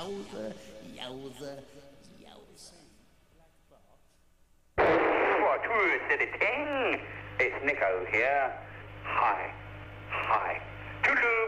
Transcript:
Yowza, yowza, yowza. What, who said it? It's Nico here. Hi. Toodaloo!